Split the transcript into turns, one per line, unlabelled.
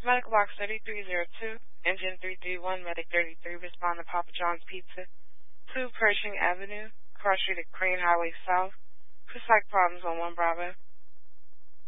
Medical Box 3302, Engine 331, Medic 33, respond to Papa John's Pizza, 2 Pershing Avenue, cross street at Crane Highway South, for psych problems on 1 Bravo.